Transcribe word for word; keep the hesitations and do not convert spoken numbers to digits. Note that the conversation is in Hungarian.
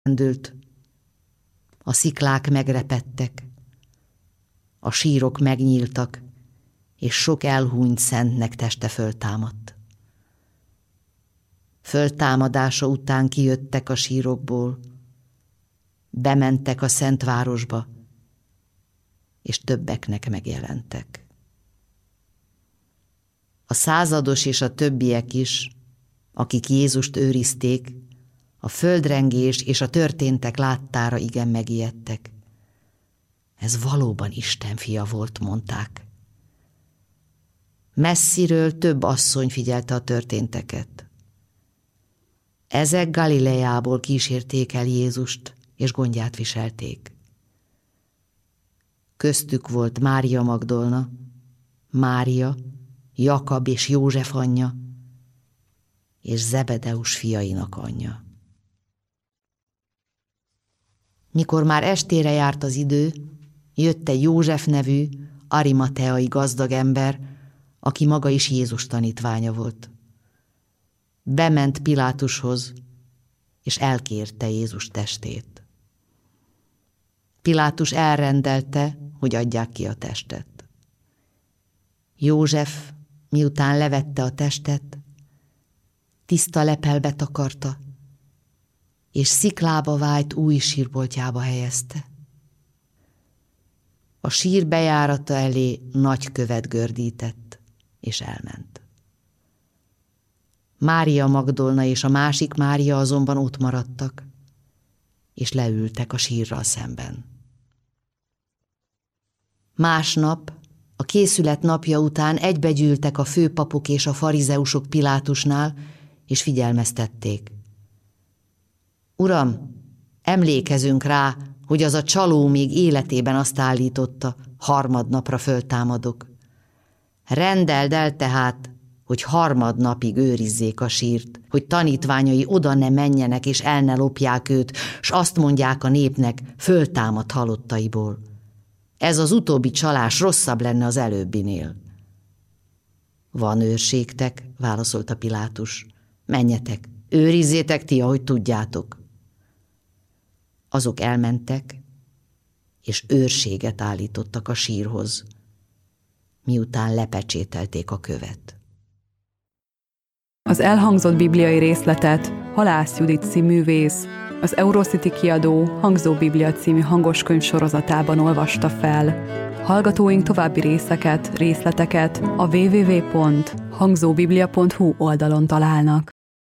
Rendült. A sziklák megrepedtek, a sírok megnyíltak, és sok elhunyt szentnek teste föltámadt. Föltámadása után kijöttek a sírokból, bementek a Szentvárosba, és többeknek megjelentek. A százados és a többiek is, akik Jézust őrizték, a földrengés és a történtek láttára igen megijedtek. Ez valóban Isten fia volt, mondták. Messziről több asszony figyelte a történteket. Ezek Galileából kísérték el Jézust, és gondját viselték. Köztük volt Mária Magdolna, Mária, Jakab és József anyja, és Zebedeus fiainak anyja. Mikor már estére járt az idő, jött egy József nevű, arimateai gazdag ember, aki maga is Jézus tanítványa volt. Bement Pilátushoz, és elkérte Jézus testét. Pilátus elrendelte, hogy adják ki a testet. József, miután levette a testet, tiszta lepelbe takarta, és sziklába vájt új sírboltjába helyezte. A sír bejárata elé nagy követ gördített, és elment. Mária Magdolna és a másik Mária azonban ott maradtak, és leültek a sírral szemben. Másnap, a készület napja után egybegyűltek a főpapok és a farizeusok Pilátusnál, és figyelmeztették. Uram, emlékezünk rá, hogy az a csaló még életében azt állította, harmadnapra föltámadok. Rendeld el tehát, hogy harmadnapig őrizzék a sírt, hogy tanítványai oda ne menjenek és el ne lopják őt, s azt mondják a népnek, föltámad halottaiból. Ez az utóbbi csalás rosszabb lenne az előbbinél. Van őrségtek, válaszolta Pilátus. Menjetek, őrizzétek ti, ahogy tudjátok. Azok elmentek, és őrséget állítottak a sírhoz, miután lepecsételték a követ. Az elhangzott bibliai részletet Halász Judit színművész, az Eurocity kiadó Hangzó Biblia című hangoskönyv sorozatában olvasta fel. Hallgatóink további részeket, részleteket a double-u double-u double-u pont hangzóbiblia pont hu oldalon találnak.